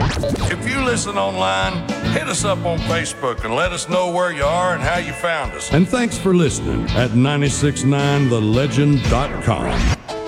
If you listen online, hit us up on Facebook and let us know where you are and how you found us. And thanks for listening at 969thelegend.com.